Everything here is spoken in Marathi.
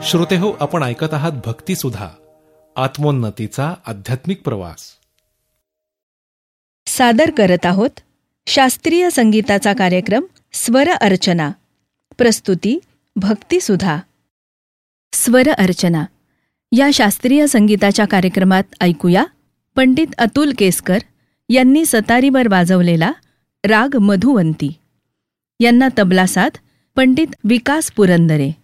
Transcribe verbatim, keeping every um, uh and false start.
श्रोतेहो, आपण ऐकत आहात भक्तिसुधा, आत्मोन्नतीचा आध्यात्मिक प्रवास. सादर करत आहोत शास्त्रीय संगीताचा कार्यक्रम स्वर अर्चना. प्रस्तुती भक्तिसुधा. स्वर अर्चना या शास्त्रीय संगीताच्या कार्यक्रमात ऐकूया पंडित अतुल केसकर यांनी सतारीवर वाजवलेला राग मधुवंती. यांना तबला साथ पंडित विकास पुरंदरे.